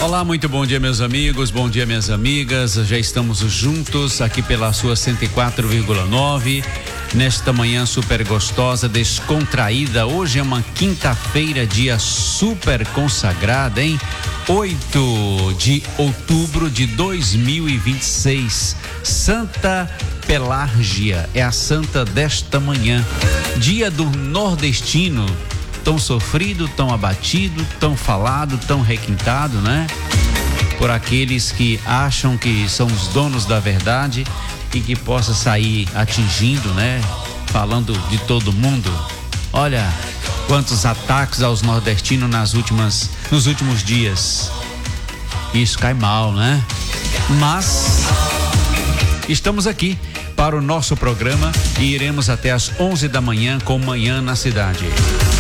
Olá, muito bom dia, meus amigos, bom dia, minhas amigas. Já estamos juntos aqui pela sua 104,9 nesta manhã super gostosa, descontraída. Hoje é uma quinta-feira, dia super consagrado, hein? 8 de outubro de 2026. Santa Pelárgia é a santa desta manhã. Dia do nordestino. Tão sofrido, tão abatido, tão falado, tão requintado, né? Por aqueles que acham que são os donos da verdade e que possa sair atingindo, né? Falando de todo mundo. Olha quantos ataques aos nordestinos nos últimos dias. Isso cai mal, né? Mas estamos aqui para o nosso programa e iremos até às 11 da manhã com Manhã na Cidade.